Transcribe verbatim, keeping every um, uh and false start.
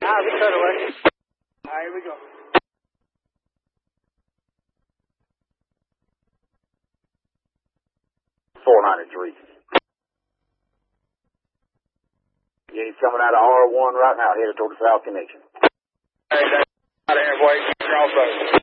Nah, we turn away. All right, here we go. four ninety-three. Yeah, he's coming out of R one right now, headed toward the South Connection. Hey, that's out of here, boy. Crossroads.